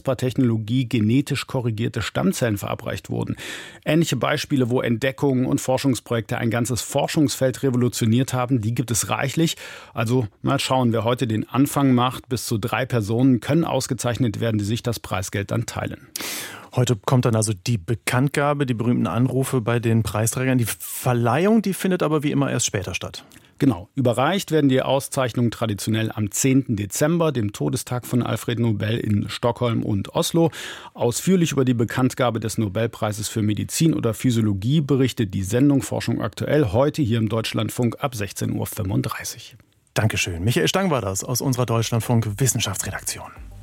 CRISPR-Technologie genetisch korrigierte Stammzellen verabreicht wurden. Ähnliche Beispiele, wo Entdeckungen und Forschungsprojekte ein ganzes Forschungsfeld revolutioniert haben, die gibt es reichlich. Also mal schauen, wer heute den Anfang macht. Bis zu 3 Personen können ausgezeichnet werden, die sich das Preisgeld dann teilen. Heute kommt dann also die Bekanntgabe, die berühmten Anrufe bei den Preisträgern. Die Verleihung, die findet aber wie immer erst später statt. Genau, überreicht werden die Auszeichnungen traditionell am 10. Dezember, dem Todestag von Alfred Nobel in Stockholm und Oslo. Ausführlich über die Bekanntgabe des Nobelpreises für Medizin oder Physiologie berichtet die Sendung Forschung aktuell heute hier im Deutschlandfunk ab 16:35 Uhr. Dankeschön. Michael Stang war das aus unserer Deutschlandfunk Wissenschaftsredaktion.